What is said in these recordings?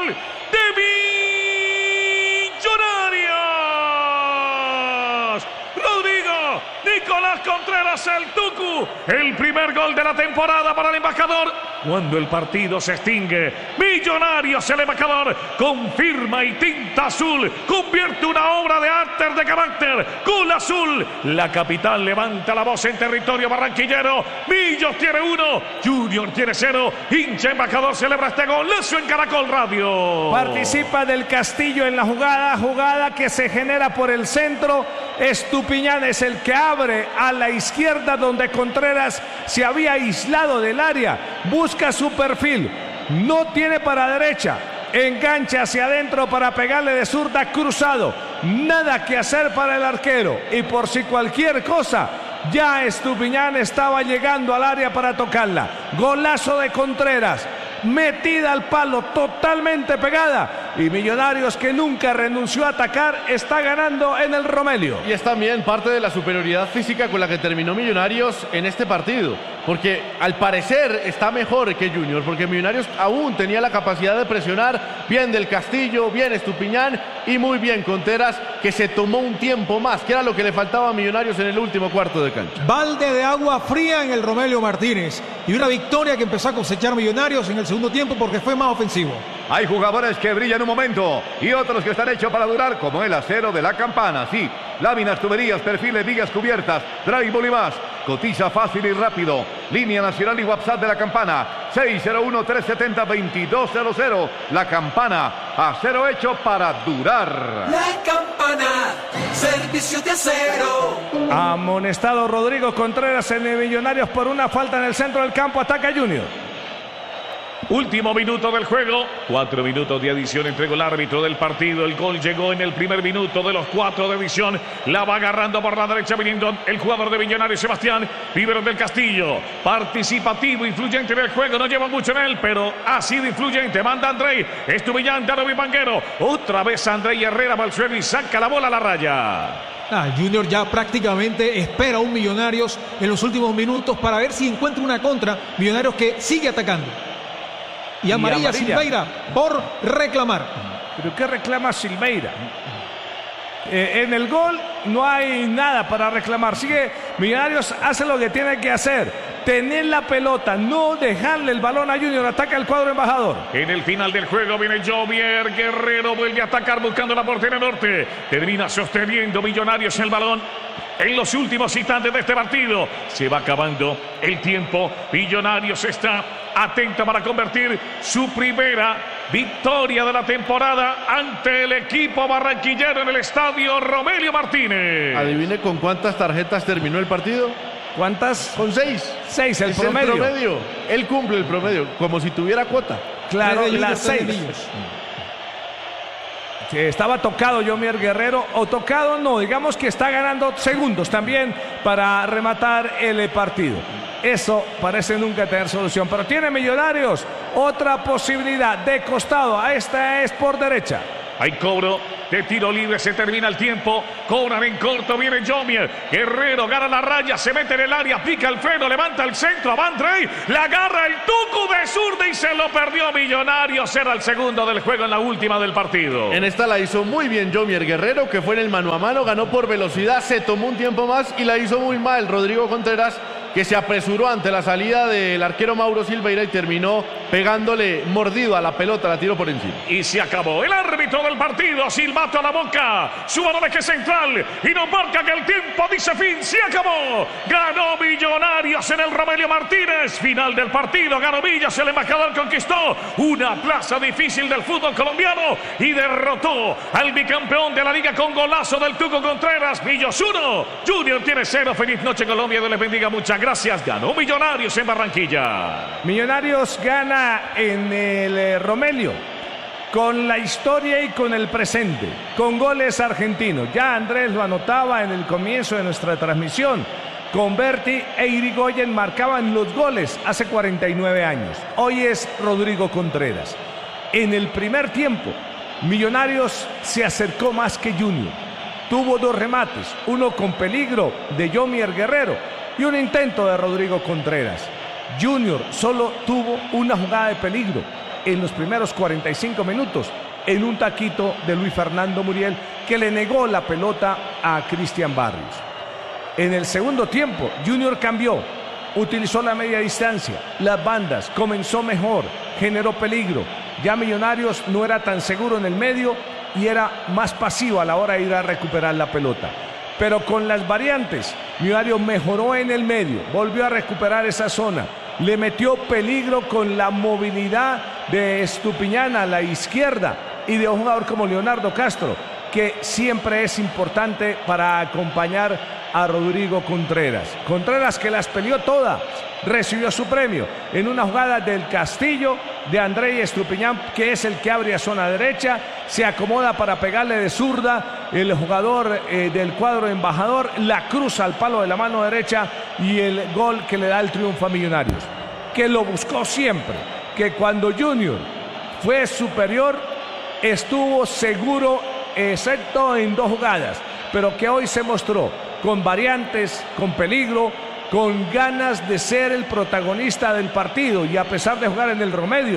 gol de Millonarios. Rodrigo Nicolás Contreras, el Tucu. El primer gol de la temporada para el embajador. Cuando el partido se extingue, Millonarios, el embajador, confirma y tinta azul, convierte una obra de arte de carácter. Gol azul. La capital levanta la voz en territorio barranquillero. Millos tiene 1, Junior tiene 0. Hincha embajador celebra este golazo en Caracol Radio. Participa del Castillo en la jugada que se genera por el centro. Estupiñán es el que abre a la izquierda donde Contreras se había aislado del área. Busca su perfil, no tiene para derecha, engancha hacia adentro para pegarle de zurda, cruzado. Nada que hacer para el arquero, y por si cualquier cosa, ya Estupiñán estaba llegando al área para tocarla. Golazo de Contreras, metida al palo, totalmente pegada. Y Millonarios, que nunca renunció a atacar, está ganando en el Romelio. Y es también parte de la superioridad física con la que terminó Millonarios en este partido. Porque al parecer está mejor que Junior, porque Millonarios aún tenía la capacidad de presionar. Bien del Castillo, bien Estupiñán y muy bien Contreras, que se tomó un tiempo más, que era lo que le faltaba a Millonarios en el último cuarto de cancha. Balde de agua fría en el Romelio Martínez. Y una victoria que empezó a cosechar Millonarios en el segundo tiempo porque fue más ofensivo. Hay jugadores que brillan un momento y otros que están hechos para durar, como el acero de la Campana. Sí, láminas, tuberías, perfiles, vigas cubiertas, drywall y más. Cotiza fácil y rápido. Línea nacional y WhatsApp de la Campana, 601-370-2200. La Campana, acero hecho para durar. La Campana, servicio de acero. Amonestado Rodrigo Contreras en el Millonarios por una falta en el centro del campo. Ataca Junior. Último minuto del juego. 4 minutos de adición entregó el árbitro del partido. El gol llegó en el primer minuto de los 4 de adición. La va agarrando por la derecha, viniendo el jugador de Millonarios, Sebastián Rivero del Castillo. Participativo, influyente en el juego. No lleva mucho en él, pero ha sido influyente. Manda Andrei. Estupillante a David Banguero. Otra vez Andrei Herrera va al suelo y saca la bola a la raya. Junior ya prácticamente espera a un Millonarios en los últimos minutos para ver si encuentra una contra. Millonarios que sigue atacando. Y amarilla Silveira por reclamar. ¿Pero qué reclama Silveira? En el gol no hay nada para reclamar. Sigue, Millonarios hace lo que tiene que hacer. Tener la pelota, no dejarle el balón a Junior. Ataca el cuadro embajador. En el final del juego viene Jovier Guerrero. Vuelve a atacar buscando la portería norte. Termina sosteniendo Millonarios el balón. En los últimos instantes de este partido se va acabando el tiempo. Millonarios está atento para convertir su primera victoria de la temporada ante el equipo barranquillero en el estadio Romelio Martínez. Adivine con cuántas tarjetas terminó el partido. ¿Cuántas? Con 6. 6, el promedio. El promedio. Él cumple el promedio, como si tuviera cuota. Claro, las 6. Estaba tocado Jomier Guerrero, o tocado no, digamos que está ganando segundos también para rematar el partido. Eso parece nunca tener solución, pero tiene Millonarios otra posibilidad de costado. A esta es por derecha. Hay cobro de tiro libre, se termina el tiempo. Cobran en corto, viene Jomier Guerrero, gana la raya, se mete en el área, pica el freno, levanta el centro, va Andrei, la agarra el Tucu de zurda y se lo perdió Millonarios. Era el segundo del juego en la última del partido. En esta la hizo muy bien Jomier Guerrero, que fue en el mano a mano, ganó por velocidad, se tomó un tiempo más y la hizo muy mal Rodrigo Contreras, que se apresuró ante la salida del arquero Mauro Silveira y terminó pegándole mordido a la pelota, la tiró por encima. Y se acabó. El árbitro del partido, silbato a la boca, su mano de eje central y nos marca que el tiempo dice fin, se acabó. Ganó Millonarios en el Romelio Martínez. Final del partido, ganó Millas, el embajador conquistó una plaza difícil del fútbol colombiano y derrotó al bicampeón de la liga con golazo del Tuco Contreras. Millos 1, Junior tiene 0. Feliz noche Colombia, Dios les bendiga, muchas gracias. Ganó Millonarios en Barranquilla. Millonarios gana en el Romelio con la historia y con el presente, con goles argentinos. Ya Andrés lo anotaba en el comienzo de nuestra transmisión. Converti e Irigoyen marcaban los goles hace 49 años. Hoy es Rodrigo Contreras. En el primer tiempo, Millonarios se acercó más que Junior. Tuvo 2 remates, uno con peligro de Jomier Guerrero y un intento de Rodrigo Contreras. Junior solo tuvo una jugada de peligro en los primeros 45 minutos en un taquito de Luis Fernando Muriel que le negó la pelota a Cristian Barrios. En el segundo tiempo, Junior cambió, utilizó la media distancia, las bandas, comenzó mejor, generó peligro. Ya Millonarios no era tan seguro en el medio y era más pasivo a la hora de ir a recuperar la pelota. Pero con las variantes, Millonarios mejoró en el medio, volvió a recuperar esa zona, le metió peligro con la movilidad de Estupiñán a la izquierda y de un jugador como Leonardo Castro, que siempre es importante para acompañar a Rodrigo Contreras. Contreras, que las peleó todas, recibió su premio en una jugada del Castillo de Andrei Estupiñán, que es el que abre a zona derecha, se acomoda para pegarle de zurda, el jugador del cuadro embajador la cruza al palo de la mano derecha y el gol que le da el triunfo a Millonarios, que lo buscó siempre, que cuando Junior fue superior estuvo seguro, excepto en 2 jugadas, pero que hoy se mostró con variantes, con peligro, con ganas de ser el protagonista del partido, y a pesar de jugar en el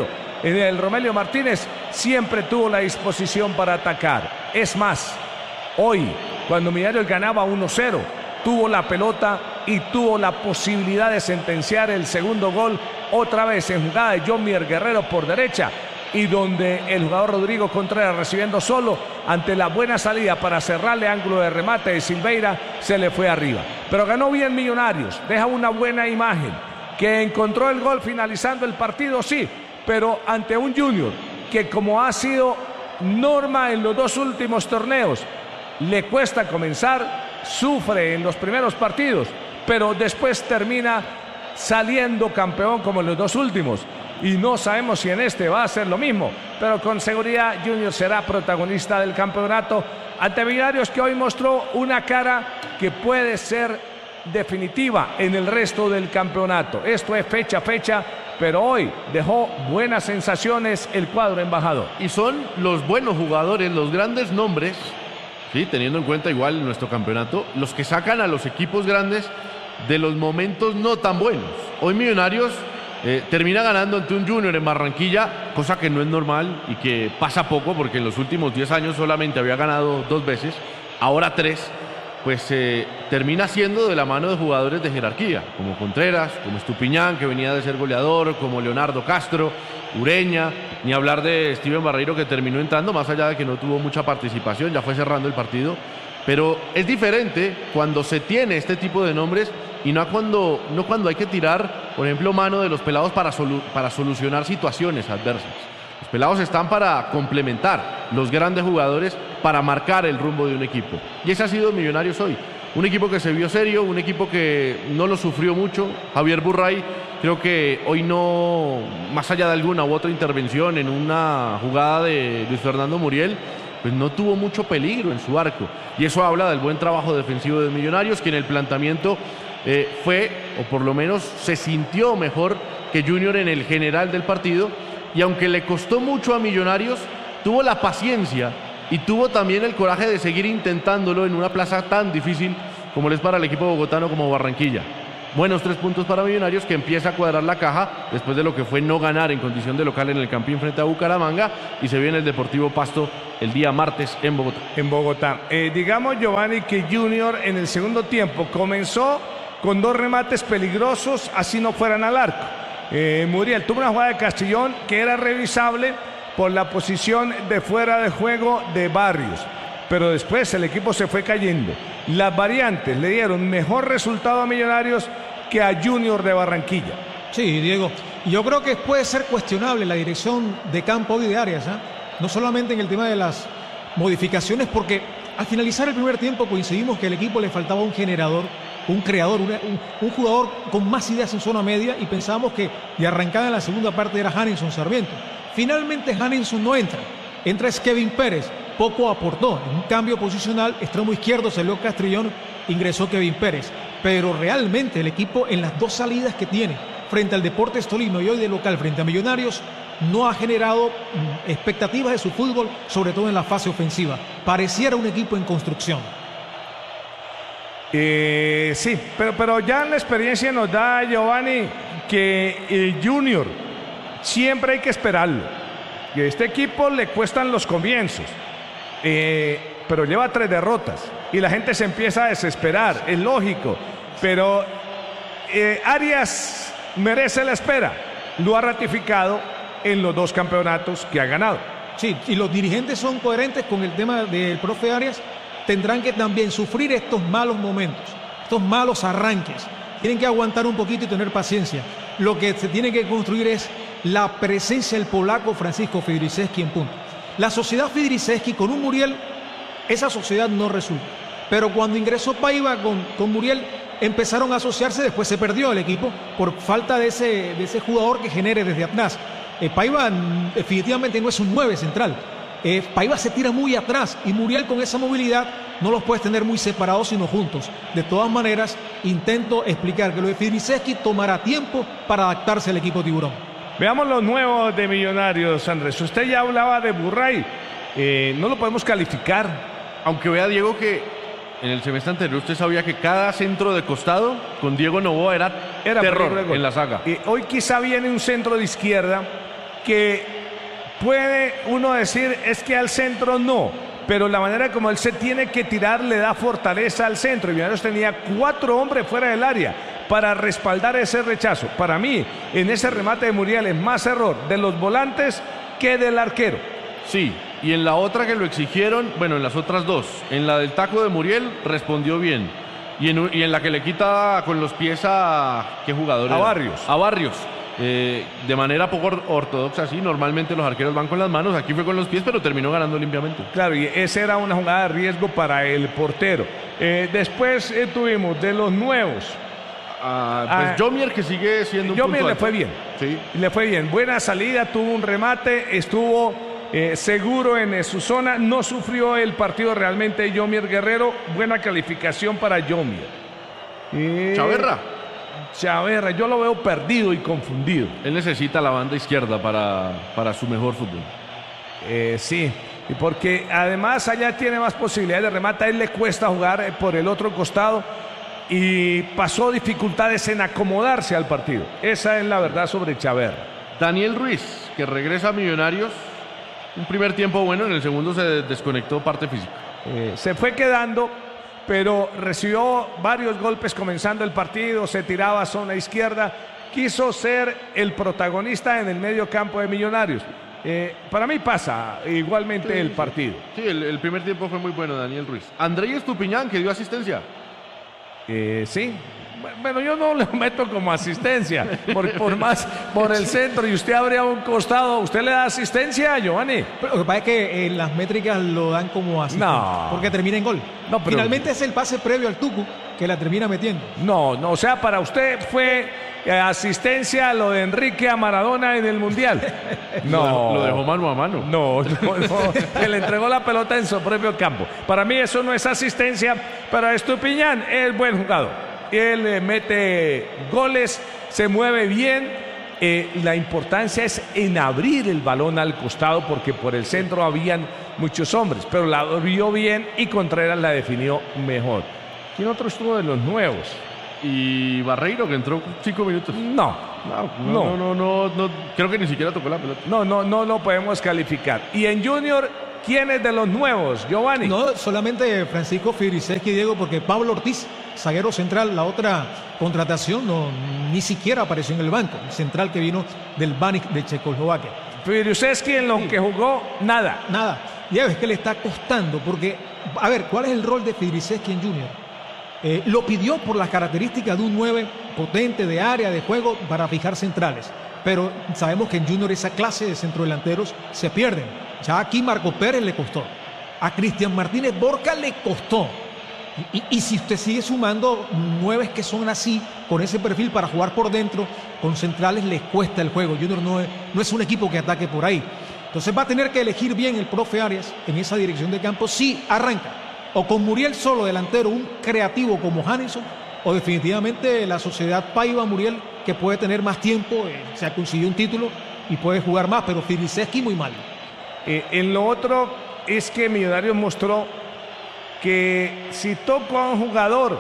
Romelio Martínez, siempre tuvo la disposición para atacar. Es más, hoy, cuando Millonarios ganaba 1-0, tuvo la pelota y tuvo la posibilidad de sentenciar el segundo gol, otra vez en jugada de John Mier Guerrero por derecha, y donde el jugador Rodrigo Contreras, recibiendo solo ante la buena salida para cerrarle ángulo de remate de Silveira, se le fue arriba. Pero ganó bien Millonarios, deja una buena imagen, que encontró el gol finalizando el partido, sí, pero ante un Junior que, como ha sido norma en los 2 últimos torneos, le cuesta comenzar, sufre en los primeros partidos, pero después termina saliendo campeón como en los 2 últimos. Y no sabemos si en este va a ser lo mismo, pero con seguridad Junior será protagonista del campeonato ante Millonarios, que hoy mostró una cara que puede ser definitiva en el resto del campeonato. Esto es fecha a fecha, pero hoy dejó buenas sensaciones el cuadro embajador. Y son los buenos jugadores, los grandes nombres, ¿sí?, teniendo en cuenta igual nuestro campeonato, los que sacan a los equipos grandes de los momentos no tan buenos. Hoy Millonarios termina ganando ante un Junior en Barranquilla, cosa que no es normal y que pasa poco, porque en los últimos 10 años solamente había ganado 2 veces, ahora 3, pues termina siendo de la mano de jugadores de jerarquía, como Contreras, como Estupiñán, que venía de ser goleador, como Leonardo Castro, Ureña, ni hablar de Steven Barreiro, que terminó entrando, más allá de que no tuvo mucha participación, ya fue cerrando el partido. Pero es diferente cuando se tiene este tipo de nombres y no cuando hay que tirar, por ejemplo, mano de los pelados para solucionar situaciones adversas. Los pelados están para complementar los grandes jugadores, para marcar el rumbo de un equipo. Y ese ha sido Millonarios hoy. Un equipo que se vio serio, un equipo que no lo sufrió mucho. Javier Burray, creo que hoy no, más allá de alguna u otra intervención en una jugada de Luis Fernando Muriel, pues no tuvo mucho peligro en su arco. Y eso habla del buen trabajo defensivo de Millonarios, que en el planteamiento fue, o por lo menos se sintió mejor que Junior en el general del partido. Y aunque le costó mucho a Millonarios, tuvo la paciencia y tuvo también el coraje de seguir intentándolo en una plaza tan difícil como es para el equipo bogotano como Barranquilla. Buenos 3 puntos para Millonarios, que empieza a cuadrar la caja después de lo que fue no ganar en condición de local en el Campín frente a Bucaramanga, y se viene el Deportivo Pasto el día martes en Bogotá. En Bogotá. Digamos, Giovanni, que Junior en el segundo tiempo comenzó con 2 remates peligrosos, así no fueran al arco. Muriel tuvo una jugada de Castellón que era revisable por la posición de fuera de juego de Barrios, pero después el equipo se fue cayendo. Las variantes le dieron mejor resultado a Millonarios que a Junior de Barranquilla. Sí, Diego, yo creo que puede ser cuestionable la dirección de campo y de Arias, no solamente en el tema de las modificaciones, porque al finalizar el primer tiempo coincidimos que al equipo le faltaba un generador, un creador, un jugador con más ideas en zona media, y pensábamos que de arrancada en la segunda parte era Hanninson Sarmiento. Finalmente Hanninson no entra es Kevin Pérez, poco aportó. En un cambio posicional, extremo izquierdo salió Castrillón, ingresó Kevin Pérez. Pero realmente el equipo, en las 2 salidas que tiene frente al Deportes Tolima y hoy de local frente a Millonarios, no ha generado expectativas de su fútbol, sobre todo en la fase ofensiva. Pareciera un equipo en construcción. Sí, pero ya la experiencia nos da, Giovanni, que Junior siempre hay que esperarlo. Y a este equipo le cuestan los comienzos, pero lleva 3 derrotas y la gente se empieza a desesperar, es lógico, pero Arias merece la espera, lo ha ratificado en los 2 campeonatos que ha ganado. Sí, y los dirigentes son coherentes con el tema del profe Arias, tendrán que también sufrir estos malos momentos, estos malos arranques, tienen que aguantar un poquito y tener paciencia. Lo que se tiene que construir es la presencia del polaco Francisco Fidriszewski en punto. La sociedad Fidriszewski con un Muriel, esa sociedad no resulta. Pero cuando ingresó Paiva con Muriel, empezaron a asociarse, después se perdió el equipo por falta de ese jugador que genere desde atrás. Paiva definitivamente no es un 9 central. Paiva se tira muy atrás y Muriel con esa movilidad no los puedes tener muy separados sino juntos. De todas maneras, intento explicar que lo de Fidriszewski tomará tiempo para adaptarse al equipo tiburón. Veamos los nuevos de Millonarios, Andrés. Usted ya hablaba de Burray, no lo podemos calificar. Aunque vea, Diego, que en el semestre anterior usted sabía que cada centro de costado con Diego Noboa era terror en la saga. Hoy quizá viene un centro de izquierda que puede uno decir es que al centro no, pero la manera como él se tiene que tirar le da fortaleza al centro. Y Millonarios tenía 4 hombres fuera del área para respaldar ese rechazo. Para mí, en ese remate de Muriel es más error de los volantes que del arquero. Sí, y en la otra que lo exigieron, bueno, en las otras 2, en la del taco de Muriel respondió bien. Y en la que le quita con los pies a... ¿qué jugador a era? Barrios. A Barrios. De manera poco ortodoxa, sí, normalmente los arqueros van con las manos, aquí fue con los pies, pero terminó ganando limpiamente. Claro, y esa era una jugada de riesgo para el portero. Después tuvimos de los nuevos. Pues Yomier, que sigue siendo un Yomier punto le alto. fue bien. Sí. Le fue bien. Buena salida, tuvo un remate, estuvo seguro en su zona, no sufrió el partido realmente Yomier Guerrero. Buena calificación para Yomier. Chaverra, yo lo veo perdido y confundido. Él necesita la banda izquierda para su mejor fútbol. Sí, y porque además allá tiene más posibilidades de remate. A él le cuesta jugar por el otro costado y pasó dificultades en acomodarse al partido. Esa es la verdad sobre Chaverra. Daniel Ruiz, que regresa a Millonarios. Un primer tiempo bueno, en el segundo se desconectó parte física. Se fue quedando, pero recibió varios golpes comenzando el partido, se tiraba a zona izquierda, quiso ser el protagonista en el medio campo de Millonarios. Para mí pasa igualmente el partido. Sí, el primer tiempo fue muy bueno, Daniel Ruiz. Andrés Estupiñán, que dio asistencia. Sí. Bueno, yo no lo meto como asistencia, por el centro, y usted abre a un costado, ¿usted le da asistencia, Giovanni? Pero lo que pasa es que las métricas lo dan como asistencia, No. porque termina en gol. No, pero... Finalmente es el pase previo al Tucu que la termina metiendo. No, o sea, para usted fue asistencia a lo de Enrique a Maradona en el Mundial. No. Lo dejó mano a mano. No, que le entregó la pelota en su propio campo. Para mí eso no es asistencia, para Estupiñán es buen jugador. Él mete goles, se mueve bien. La importancia es en abrir el balón al costado, porque por el centro habían muchos hombres, pero la abrió bien y Contreras la definió mejor. ¿Quién otro estuvo de los nuevos? Y Barreiro, que entró 5 minutos. No, creo que ni siquiera tocó la pelota. No lo podemos calificar. Y en Junior, ¿quién es de los nuevos, Giovanni? No, solamente Francisco Fidriszewski, Diego, porque Pablo Ortiz, zaguero central, la otra contratación, ni siquiera apareció en el banco. El central que vino del Baník de Checoslovaquia. Fidriszewski en lo que jugó, nada. Diego, es que le está costando, porque, a ver, ¿cuál es el rol de Fidriszewski en Junior? Lo pidió por las características de un 9 potente de área, de juego, para fijar centrales. Pero sabemos que en Junior esa clase de centrodelanteros se pierden. Ya aquí Marco Pérez le costó. A Cristian Martínez Borca le costó. Y si usted sigue sumando 9 que son así, con ese perfil para jugar por dentro, con centrales les cuesta el juego. Junior no es un equipo que ataque por ahí. Entonces va a tener que elegir bien el profe Arias en esa dirección de campo si arranca. O con Muriel solo delantero, un creativo como Hanison, o definitivamente la sociedad Paiva-Muriel, que puede tener más tiempo, se ha conseguido un título y puede jugar más, pero Fidriszewski muy mal. En lo otro es que Millonarios mostró que si toco a un jugador,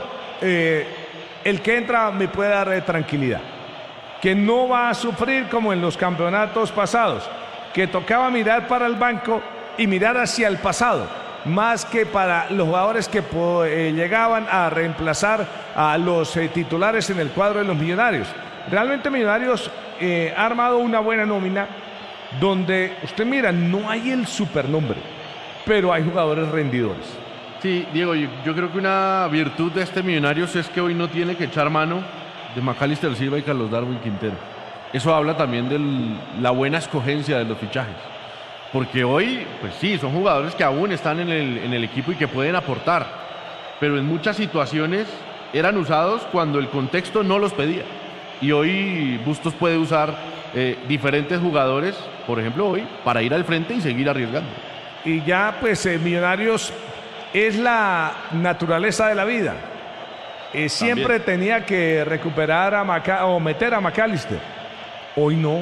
el que entra me puede dar tranquilidad, que no va a sufrir como en los campeonatos pasados, que tocaba mirar para el banco y mirar hacia el pasado, más que para los jugadores que llegaban a reemplazar a los titulares en el cuadro de los Millonarios. Realmente Millonarios ha armado una buena nómina donde usted mira, no hay el supernombre, pero hay jugadores rendidores. Sí, Diego, yo creo que una virtud de este Millonarios es que hoy no tiene que echar mano de Macalister Silva y Carlos Darwin Quintero. Eso habla también de la buena escogencia de los fichajes. Porque hoy, pues sí, son jugadores que aún están en el equipo y que pueden aportar. Pero en muchas situaciones eran usados cuando el contexto no los pedía. Y hoy Bustos puede usar diferentes jugadores, por ejemplo hoy, para ir al frente y seguir arriesgando. Y ya pues Millonarios es la naturaleza de la vida. Siempre tenía que recuperar o meter a Macalister. Hoy no.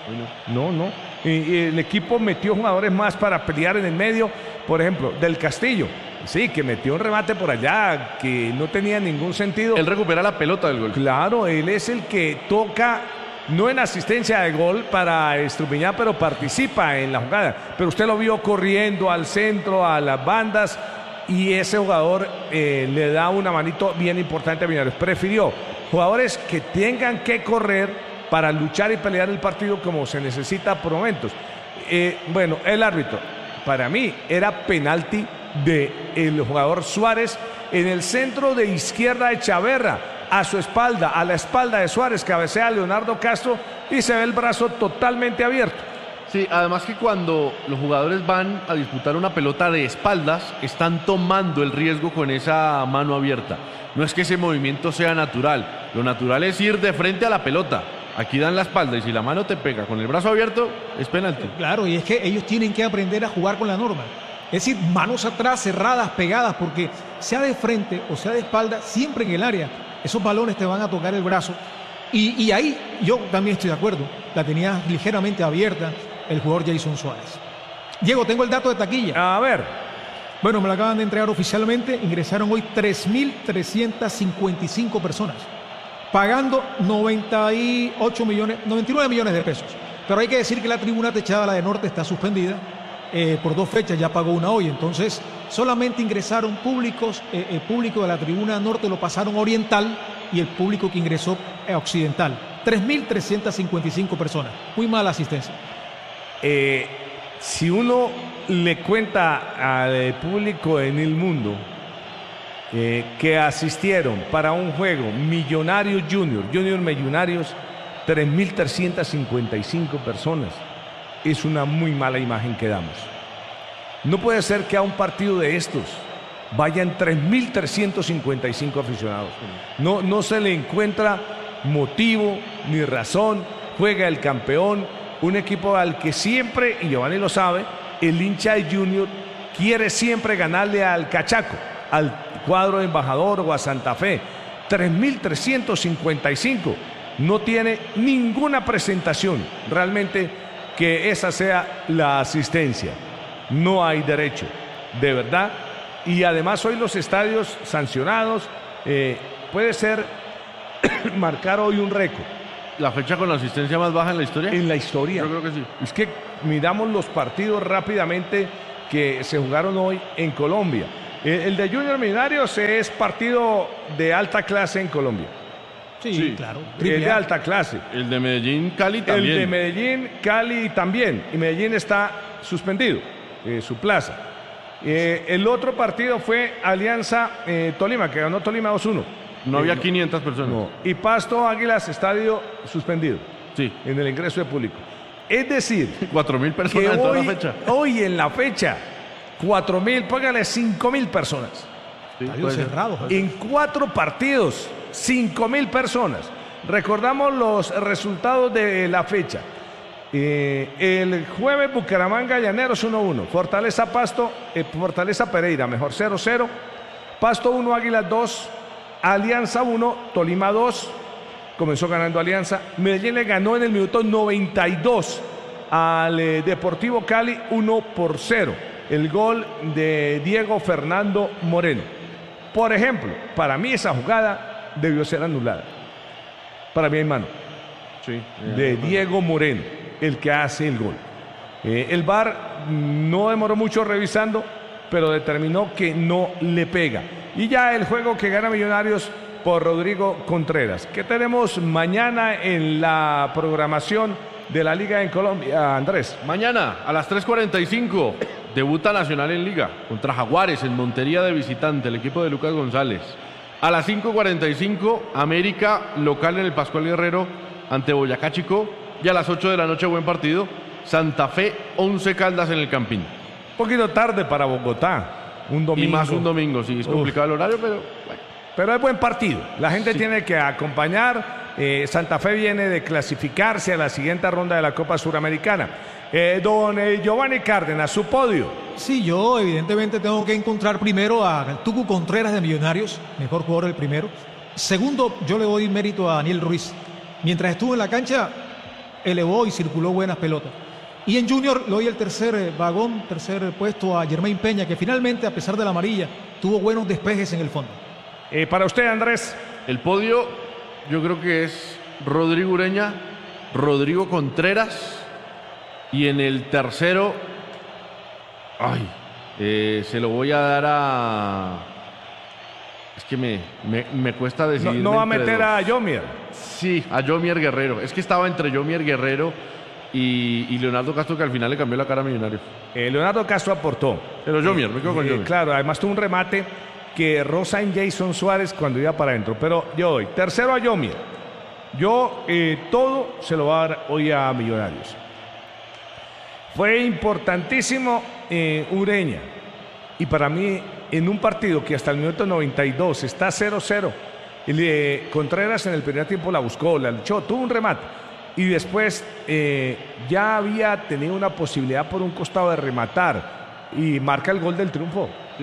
No. Y el equipo metió jugadores más para pelear en el medio. Por ejemplo, Del Castillo. Sí, que metió un remate por allá que no tenía ningún sentido. Él recupera la pelota del gol. Claro, él es el que toca, no en asistencia de gol para Estupiñán, pero participa en la jugada. Pero usted lo vio corriendo al centro, a las bandas, y ese jugador le da una manito bien importante a Millonarios. Prefirió jugadores que tengan que correr para luchar y pelear el partido como se necesita por momentos. Bueno, el árbitro, para mí, era penalti del jugador Suárez en el centro de izquierda de Chaverra, a su espalda, a la espalda de Suárez, cabecea a Leonardo Castro y se ve el brazo totalmente abierto. Sí, además que cuando los jugadores van a disputar una pelota de espaldas, están tomando el riesgo con esa mano abierta. No es que ese movimiento sea natural, lo natural es ir de frente a la pelota. Aquí dan la espalda y si la mano te pega con el brazo abierto, es penalti. Claro, y es que ellos tienen que aprender a jugar con la norma. Es decir, manos atrás, cerradas, pegadas, porque sea de frente o sea de espalda, siempre en el área, esos balones te van a tocar el brazo. Y ahí yo también estoy de acuerdo. La tenía ligeramente abierta el jugador Jason Suárez. Diego, tengo el dato de taquilla. A ver. Bueno, me lo acaban de entregar oficialmente. Ingresaron hoy 3.355 personas, pagando 99 millones de pesos. Pero hay que decir que la tribuna techada, la de Norte, está suspendida por 2 fechas, ya pagó una hoy. Entonces, solamente ingresaron público de la tribuna Norte, lo pasaron a Oriental, y el público que ingresó a Occidental. 3.355 personas. Muy mala asistencia. Si uno le cuenta al público en el mundo que asistieron para un juego Millonarios Junior Millonarios, 3.355 personas, es una muy mala imagen que damos. No puede ser que a un partido de estos vayan 3.355 aficionados. No se le encuentra motivo ni razón. Juega el campeón, un equipo al que siempre, y Giovanni lo sabe, el hincha de Junior quiere siempre ganarle al Cachaco, al cuadro de Embajador o a Santa Fe. 3.355. No tiene ninguna presentación realmente que esa sea la asistencia. No hay derecho, de verdad. Y además hoy los estadios sancionados, puede ser marcar hoy un récord. ¿La fecha con la asistencia más baja en la historia? En la historia. Yo creo que sí. Es que miramos los partidos rápidamente que se jugaron hoy en Colombia. El de Junior Millonarios es partido de alta clase en Colombia. Sí, claro. El de alta clase. El de Medellín, Cali también. El de Medellín, Cali también. Y Medellín está suspendido, su plaza. El otro partido fue Alianza Tolima, que ganó Tolima 2-1. No había 500 personas. No. Y Pasto Águilas, estadio suspendido. Sí. En el ingreso de público. Es decir, 4.000 personas en toda la fecha. Hoy en la fecha, 4.000, póngale 5.000 personas. Sí, Estadios cerrados. En 4 partidos, 5.000 personas. Recordamos los resultados de la fecha. El jueves Bucaramanga Llaneros 1-1. Fortaleza Pereira, mejor 0-0. Pasto 1, Águilas 2. Alianza 1, Tolima 2. Comenzó ganando Alianza. Medellín le ganó en el minuto 92 al Deportivo Cali 1-0. El gol de Diego Fernando Moreno. Por ejemplo, para mí esa jugada debió ser anulada. Para mí, hermano. Sí. De Diego Moreno, el que hace el gol. El VAR no demoró mucho revisando, pero determinó que no le pega. Y ya el juego que gana Millonarios por Rodrigo Contreras. ¿Qué tenemos mañana en la programación de la Liga en Colombia, Andrés? Mañana a las 3:45 debuta Nacional en Liga contra Jaguares en Montería de visitante, el equipo de Lucas González. A las 5:45 América local en el Pascual Guerrero ante Boyacá Chico. Y a las 8 de la noche, buen partido, Santa Fe, 11 Caldas en el Campín. Un poquito tarde para Bogotá, un domingo. Y más un domingo, sí, es complicado el horario, pero bueno. Pero es buen partido, la gente tiene que acompañar. Santa Fe viene de clasificarse a la siguiente ronda de la Copa Suramericana. Don Giovanni Cárdenas, su podio. Sí, yo evidentemente tengo que encontrar primero a Tucu Contreras de Millonarios, mejor jugador el primero. Segundo, yo le doy mérito a Daniel Ruiz. Mientras estuvo en la cancha, elevó y circuló buenas pelotas. Y en Junior le doy el tercer vagón, tercer puesto a Germain Peña, que finalmente, a pesar de la amarilla, tuvo buenos despejes en el fondo. Para usted, Andrés. El podio, yo creo que es Rodrigo Ureña, Rodrigo Contreras, y en el tercero, se lo voy a dar a... Es que me cuesta decidir. No va a meter a Yomier. Sí, a Yomier Guerrero. Es que estaba entre Yomier Guerrero y Leonardo Castro, que al final le cambió la cara a Millonarios. Leonardo Castro aportó. Pero Yomier, me quedo con Yomier. Claro, además tuvo un remate que roza en Jason Suárez cuando iba para adentro. Pero yo doy tercero a Yomier. Yo todo se lo voy a dar hoy a Millonarios. Fue importantísimo Ureña. Y para mí, en un partido que hasta el minuto 92 está 0-0, Contreras en el primer tiempo la buscó, la luchó, tuvo un remate. Y después ya había tenido una posibilidad por un costado de rematar. Y marca el gol del triunfo. Sí.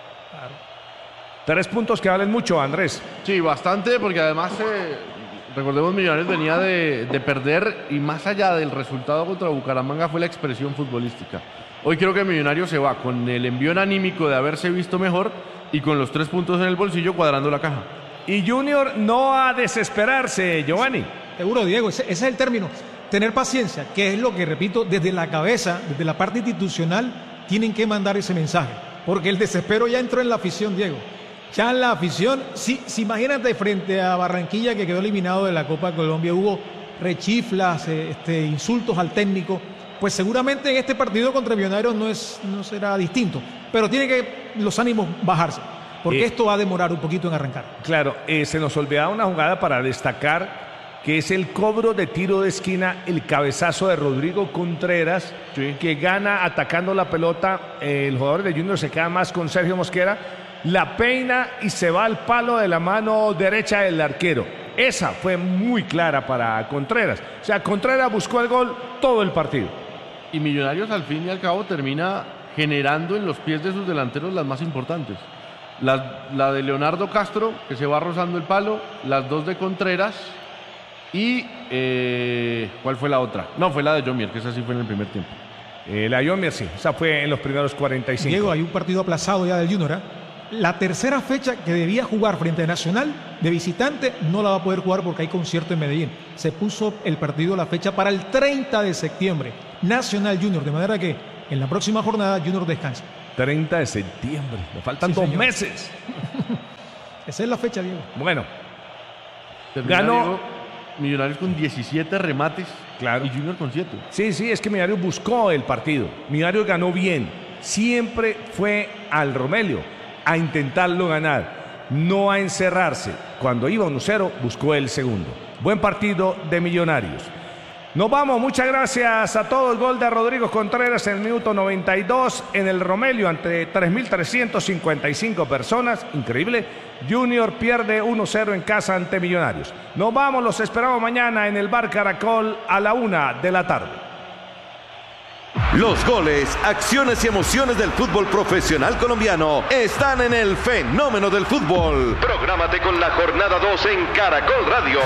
3 puntos que valen mucho, Andrés. Sí, bastante, porque además, recordemos, Millonarios venía de perder, y más allá del resultado contra Bucaramanga fue la expresión futbolística. Hoy creo que Millonarios se va con el envión anímico de haberse visto mejor y con los 3 puntos en el bolsillo cuadrando la caja. Y Junior no a desesperarse, Giovanni. Seguro, Diego, ese es el término. Tener paciencia, que es lo que, repito, desde la cabeza, desde la parte institucional, tienen que mandar ese mensaje. Porque el desespero ya entró en la afición, Diego. Ya en la afición, si imagínate frente a Barranquilla, que quedó eliminado de la Copa Colombia, hubo rechiflas, insultos al técnico. Pues seguramente en este partido contra Millonarios no será distinto. Pero tiene que los ánimos bajarse. Porque esto va a demorar un poquito en arrancar. Claro, se nos olvidaba una jugada para destacar, que es el cobro de tiro de esquina, el cabezazo de Rodrigo Contreras, que gana atacando la pelota. El jugador de Junior se queda más con Sergio Mosquera, la peina y se va al palo de la mano derecha del arquero. Esa fue muy clara para Contreras. O sea, Contreras buscó el gol todo el partido. Y Millonarios al fin y al cabo termina generando en los pies de sus delanteros las más importantes. La de Leonardo Castro, que se va rozando el palo, las dos de Contreras y ¿cuál fue la otra? No, fue la de Yomier, que esa sí fue en el primer tiempo. La Yomier sí, esa fue en los primeros 45. Diego, hay un partido aplazado ya del Junior, ¿eh? La tercera fecha que debía jugar frente a Nacional de visitante no la va a poder jugar porque hay concierto en Medellín. Se puso el partido, la fecha para el 30 de septiembre. Nacional Junior, de manera que en la próxima jornada Junior descansa. 30 de septiembre, le faltan 2 meses. Esa es la fecha, Diego. Bueno, ganó Diego, Millonarios con 17 remates, claro, y Junior con 7. Sí, es que Millonarios buscó el partido. Millonarios ganó bien. Siempre fue al Romelio a intentarlo ganar, no a encerrarse. Cuando iba 1-0, buscó el segundo. Buen partido de Millonarios. Nos vamos, muchas gracias a todos. Gol de Rodrigo Contreras en el minuto 92 en el Romelio ante 3.355 personas. Increíble. Junior pierde 1-0 en casa ante Millonarios. Nos vamos, los esperamos mañana en el Bar Caracol a la 1 de la tarde. Los goles, acciones y emociones del fútbol profesional colombiano están en el fenómeno del fútbol. Prográmate con la jornada 2 en Caracol Radio.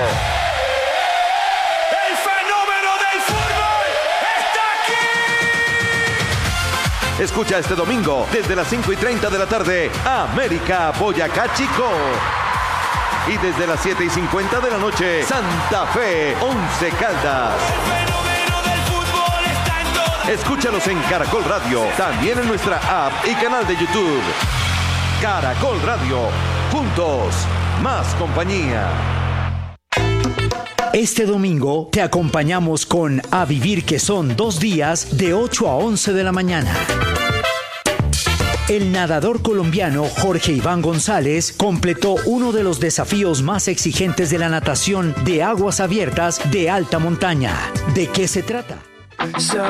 ¡El fenómeno del fútbol está aquí! Escucha este domingo desde las 5:30 de la tarde América Boyacá Chico. Y desde las 7:50 de la noche Santa Fe 11 Caldas. El fenómeno del fútbol está en todas Escúchalos en Caracol Radio, también en nuestra app y canal de YouTube. Caracol Radio, juntos, más compañía. Este domingo te acompañamos con A Vivir, que son 2 días de 8 a 11 de la mañana. El nadador colombiano Jorge Iván González completó uno de los desafíos más exigentes de la natación de aguas abiertas de alta montaña. ¿De qué se trata?